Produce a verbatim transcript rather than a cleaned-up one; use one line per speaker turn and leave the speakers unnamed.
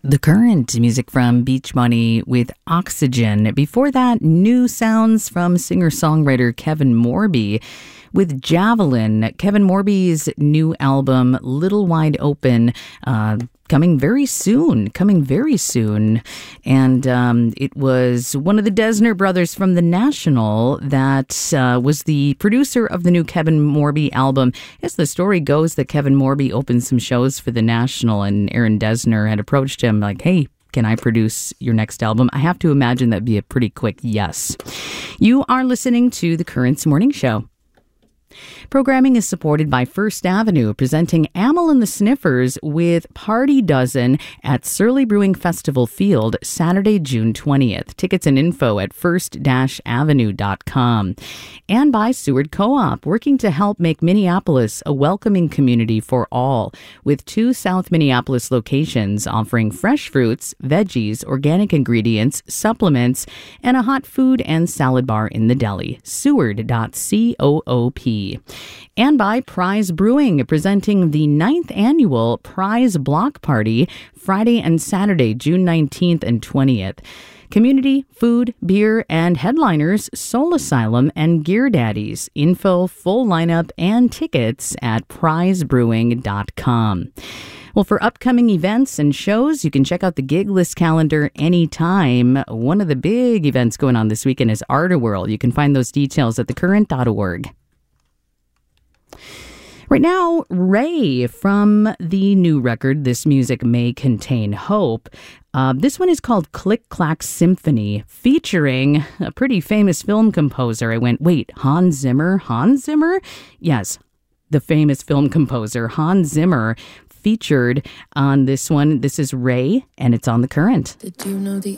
The Current, music from Beach Money with Oxygen. Before that, new sounds from singer-songwriter Kevin Morby with Javelin. Kevin Morby's new album, Little Wide Open, uh, coming very soon, coming very soon. And um, it was one of the Dessner brothers from The National that uh, was the producer of the new Kevin Morby album. As the story goes, that Kevin Morby opened some shows for The National, and Aaron Dessner had approached him like, hey, can I produce your next album? I have to imagine that'd be a pretty quick yes. You are listening to The Current's Morning Show. Programming is supported by First Avenue, presenting Amyl and the Sniffers with Party Dozen at Surly Brewing Festival Field, Saturday, June twentieth. Tickets and info at first avenue dot com. And by Seward Co-op, working to help make Minneapolis a welcoming community for all, with two South Minneapolis locations offering fresh fruits, veggies, organic ingredients, supplements, and a hot food and salad bar in the deli. Seward dot coop. And by Prize Brewing, presenting the ninth annual Prize Block Party, Friday and Saturday, June nineteenth and twentieth. Community, food, beer, and headliners, Soul Asylum and Gear Daddies. Info, full lineup, and tickets at prize brewing dot com. Well, for upcoming events and shows, you can check out the gig list calendar anytime. One of the big events going on this weekend is Art-A-Whirl. You can find those details at the current dot org. Right now, Ray from the new record, This Music May Contain Hope. Uh, this one is called Click Clack Symphony, featuring a pretty famous film composer. I went, wait, Hans Zimmer? Hans Zimmer? Yes, the famous film composer, Hans Zimmer, featured on this one. This is Ray, and it's on The Current.
Did you know the